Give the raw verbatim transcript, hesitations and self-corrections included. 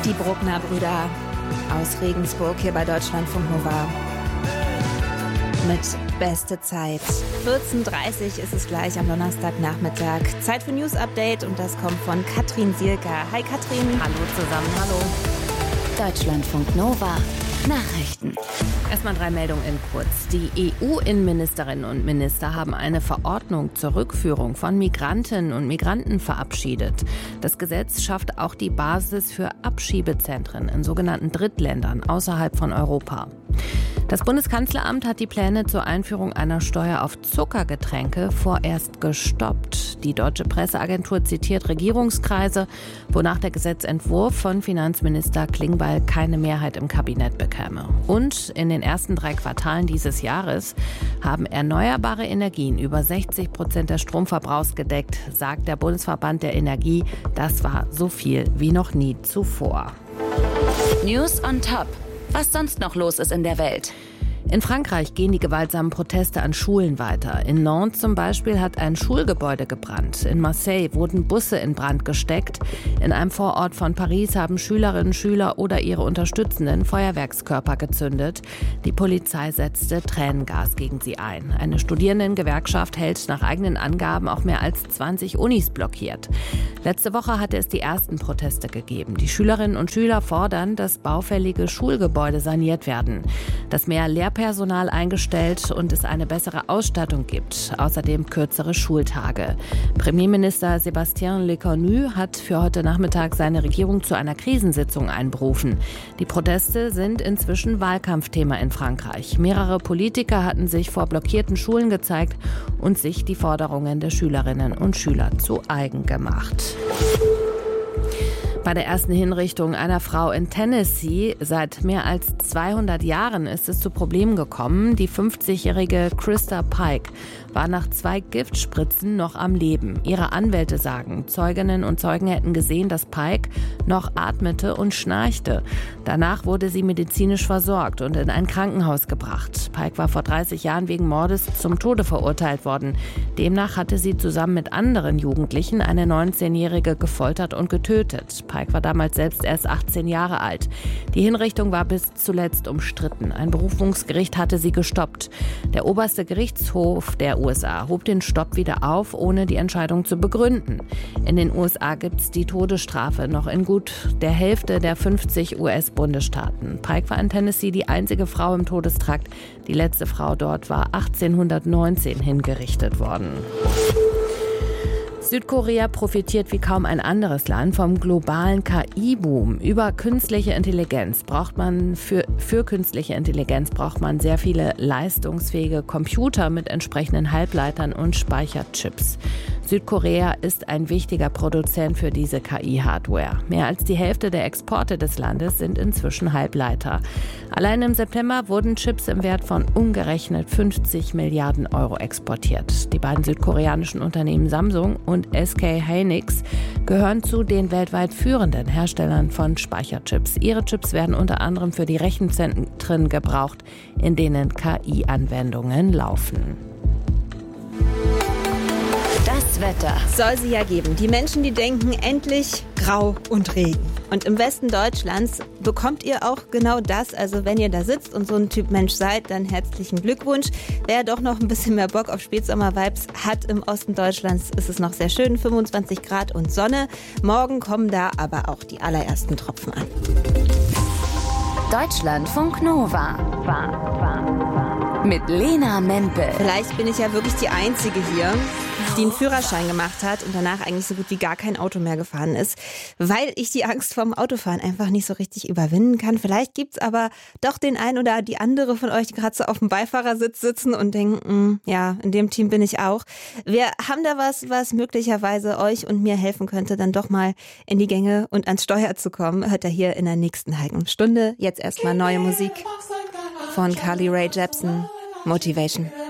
Die Bruckner Brüder aus Regensburg hier bei Deutschlandfunk Nova mit Beste Zeit. vierzehn Uhr dreißig ist es gleich am Donnerstagnachmittag. Zeit für News Update und das kommt von Katrin Sielka. Hi Katrin. Hallo zusammen, hallo. Deutschlandfunk Nova Nachrichten. Erstmal drei Meldungen in kurz. Die E U-Innenministerinnen und Minister haben eine Verordnung zur Rückführung von Migrantinnen und Migranten verabschiedet. Das Gesetz schafft auch die Basis für Abschiebezentren in sogenannten Drittländern außerhalb von Europa. Das Bundeskanzleramt hat die Pläne zur Einführung einer Steuer auf Zuckergetränke vorerst gestoppt. Die deutsche Presseagentur zitiert Regierungskreise, wonach der Gesetzentwurf von Finanzminister Klingbeil keine Mehrheit im Kabinett bekäme. Und in den ersten drei Quartalen dieses Jahres haben erneuerbare Energien über sechzig Prozent des Stromverbrauchs gedeckt, sagt der Bundesverband der Energie. Das war so viel wie noch nie zuvor. News on Top. Was sonst noch los ist in der Welt. In Frankreich gehen die gewaltsamen Proteste an Schulen weiter. In Nantes zum Beispiel hat ein Schulgebäude gebrannt. In Marseille wurden Busse in Brand gesteckt. In einem Vorort von Paris haben Schülerinnen, Schüler oder ihre Unterstützenden Feuerwerkskörper gezündet. Die Polizei setzte Tränengas gegen sie ein. Eine Studierendengewerkschaft hält nach eigenen Angaben auch mehr als zwanzig Unis blockiert. Letzte Woche hatte es die ersten Proteste gegeben. Die Schülerinnen und Schüler fordern, dass baufällige Schulgebäude saniert werden, dass mehr Lehrpersonal eingestellt und es eine bessere Ausstattung gibt. Außerdem kürzere Schultage. Premierminister Sébastien Lecornu hat für heute Nachmittag seine Regierung zu einer Krisensitzung einberufen. Die Proteste sind inzwischen Wahlkampfthema in Frankreich. Mehrere Politiker hatten sich vor blockierten Schulen gezeigt und sich die Forderungen der Schülerinnen und Schüler zu eigen gemacht. Bei der ersten Hinrichtung einer Frau in Tennessee seit mehr als zweihundert Jahren ist es zu Problemen gekommen. Die fünfzigjährige Krista Pike war nach zwei Giftspritzen noch am Leben. Ihre Anwälte sagen, Zeuginnen und Zeugen hätten gesehen, dass Pike noch atmete und schnarchte. Danach wurde sie medizinisch versorgt und in ein Krankenhaus gebracht. Pike war vor dreißig Jahren wegen Mordes zum Tode verurteilt worden. Demnach hatte sie zusammen mit anderen Jugendlichen eine neunzehnjährige gefoltert und getötet. Pike war damals selbst erst achtzehn Jahre alt. Die Hinrichtung war bis zuletzt umstritten. Ein Berufungsgericht hatte sie gestoppt. Der oberste Gerichtshof der U S A hob den Stopp wieder auf, ohne die Entscheidung zu begründen. In den U S A gibt es die Todesstrafe noch in gut der Hälfte der fünfzig U S-Bundesstaaten. Pike war in Tennessee die einzige Frau im Todestrakt. Die letzte Frau dort war achtzehnhundertneunzehn hingerichtet worden. Südkorea profitiert wie kaum ein anderes Land vom globalen K I-Boom. Über künstliche Intelligenz braucht man für, für künstliche Intelligenz braucht man sehr viele leistungsfähige Computer mit entsprechenden Halbleitern und Speicherchips. Südkorea ist ein wichtiger Produzent für diese K I-Hardware. Mehr als die Hälfte der Exporte des Landes sind inzwischen Halbleiter. Allein im September wurden Chips im Wert von umgerechnet fünfzig Milliarden Euro exportiert. Die beiden südkoreanischen Unternehmen Samsung und S K Hynix gehören zu den weltweit führenden Herstellern von Speicherchips. Ihre Chips werden unter anderem für die Rechenzentren gebraucht, in denen K I-Anwendungen laufen. Das Wetter. Soll sie ja geben. Die Menschen, die denken, endlich grau und Regen. Und im Westen Deutschlands bekommt ihr auch genau das. Also wenn ihr da sitzt und so ein Typ Mensch seid, dann herzlichen Glückwunsch. Wer doch noch ein bisschen mehr Bock auf Spätsommer-Vibes hat, im Osten Deutschlands ist es noch sehr schön. fünfundzwanzig Grad und Sonne. Morgen kommen da aber auch die allerersten Tropfen an. Deutschlandfunk Nova. Mit Lena Mempel. Vielleicht bin ich ja wirklich die Einzige hier, die einen Führerschein gemacht hat und danach eigentlich so gut wie gar kein Auto mehr gefahren ist, weil ich die Angst vorm Autofahren einfach nicht so richtig überwinden kann. Vielleicht gibt's aber doch den einen oder die andere von euch, die gerade so auf dem Beifahrersitz sitzen und denken, ja, in dem Team bin ich auch. Wir haben da was, was möglicherweise euch und mir helfen könnte, dann doch mal in die Gänge und ans Steuer zu kommen. Hört ihr hier in der nächsten halben Stunde. Jetzt erstmal neue Musik von Carly Rae Jepsen, Motivation.